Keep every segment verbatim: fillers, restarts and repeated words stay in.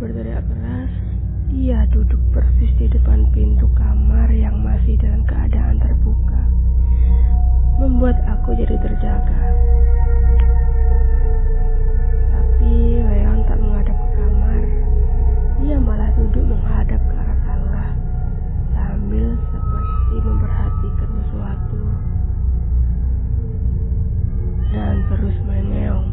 berteriak keras, dia duduk persis di depan pintu kamar yang masih dalam keadaan terbuka, membuat aku jadi terjaga. Tapi Leon tak menghadap ke kamar, dia malah duduk menghadap ke arah tangga, sambil seperti memperhatikan sesuatu, dan terus mengeong.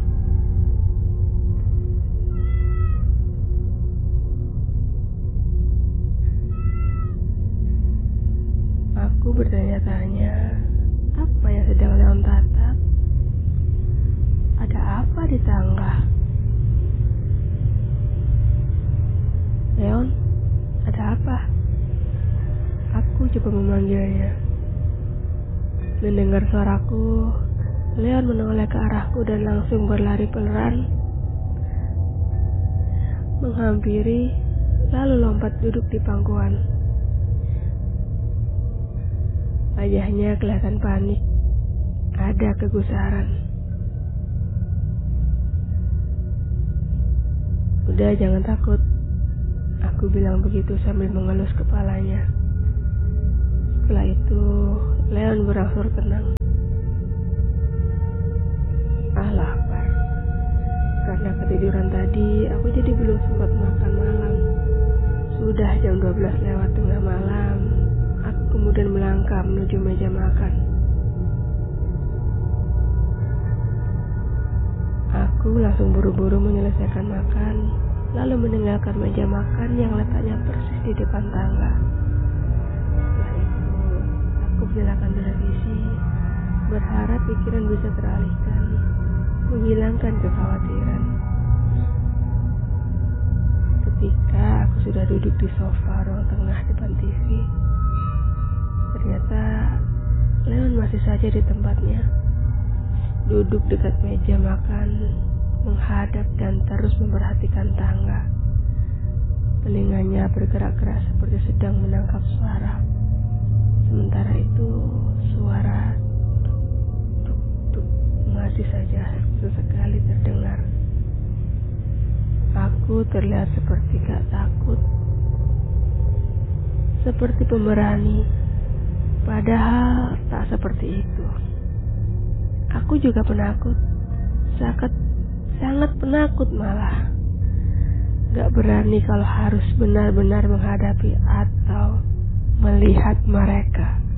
Aku bertanya-tanya, apa yang sedang Leon tatap? Ada apa di tangga? Leon, ada apa? Aku coba memanggilnya. Mendengar suaraku, Leon menoleh ke arahku dan langsung berlari pelan, menghampiri, lalu lompat duduk di pangkuan. Wajahnya kelihatan panik, ada kegusaran. Udah, jangan takut, aku bilang begitu sambil mengelus kepalanya. Setelah itu, Leon berangsur tenang. Ah, lapar. Karena ketiduran tadi, aku jadi belum sempat makan malam. Sudah jam dua belas lewat tengah malam. Aku kemudian melangkah menuju meja makan. Aku langsung buru-buru menyelesaikan makan, lalu meninggalkan meja makan yang letaknya persis di depan tangga. Setelah itu, aku menyalakan televisi, berharap pikiran bisa teralihkan, menghilangkan kekhawatiran. Ketika aku sudah duduk di sofa ruang tengah depan T V, ternyata Leon masih saja di tempatnya, duduk dekat meja makan, menghadap dan terus memperhatikan tangga. Telinganya bergerak keras seperti sedang menangkap suara. Sementara itu, suara duk duk masih saja sesekali terdengar. Aku terlihat seperti gak takut, seperti pemberani, padahal tak seperti itu. Aku juga penakut, sangat, sangat penakut malah. Gak berani kalau harus benar-benar menghadapi atau melihat mereka.